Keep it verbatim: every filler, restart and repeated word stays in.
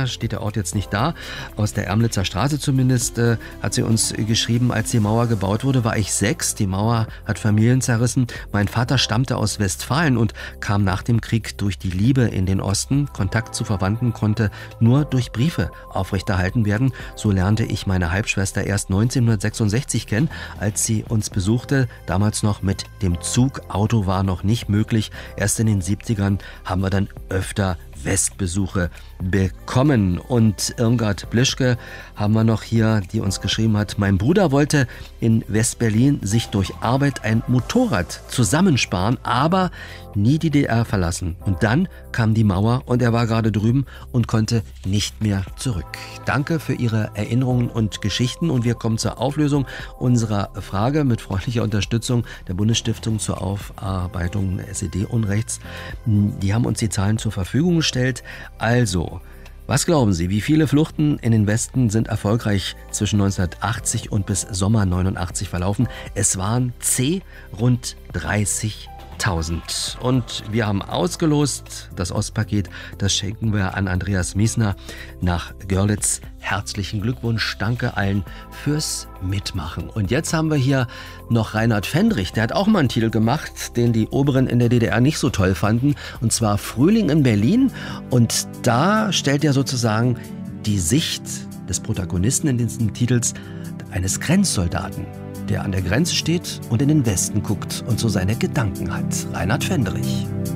Leider steht der Ort jetzt nicht da. Aus der Ermlitzer Straße zumindest äh, hat sie uns geschrieben, als die Mauer gebaut wurde, war ich sechs. Die Mauer hat Familien zerrissen. Mein Vater stammte aus Westfalen und kam nach dem Krieg durch die Liebe in den Osten. Kontakt zu Verwandten konnte nur durch Briefe aufrechterhalten werden. So lernte ich meine Halbschwester erst neunzehnhundertsechsundsechzig kennen, als sie uns besuchte. Damals noch mit dem Zug. Auto war noch nicht möglich. Erst in den siebzigern haben wir dann öfter Westbesuche bekommen. Und Irmgard Blischke haben wir noch hier, die uns geschrieben hat, mein Bruder wollte in West-Berlin sich durch Arbeit ein Motorrad zusammensparen, aber nie die D D R verlassen. Und dann kam die Mauer und er war gerade drüben und konnte nicht mehr zurück. Danke für Ihre Erinnerungen und Geschichten und wir kommen zur Auflösung unserer Frage mit freundlicher Unterstützung der Bundesstiftung zur Aufarbeitung S E D-Unrechts. Die haben uns die Zahlen zur Verfügung gestellt. Also, was glauben Sie, wie viele Fluchten in den Westen sind erfolgreich zwischen neunzehnhundertachtzig und bis Sommer neunundachtzig verlaufen? Es waren C, rund dreißigtausend. Und wir haben ausgelost, das Ostpaket, das schenken wir an Andreas Miesner nach Görlitz. Herzlichen Glückwunsch, danke allen fürs Mitmachen. Und jetzt haben wir hier noch Reinhard Fendrich, der hat auch mal einen Titel gemacht, den die Oberen in der D D R nicht so toll fanden, und zwar Frühling in Berlin. Und da stellt er sozusagen die Sicht des Protagonisten in diesen Titels eines Grenzsoldaten, der an der Grenze steht und in den Westen guckt und so seine Gedanken hat. Reinhard Fendrich.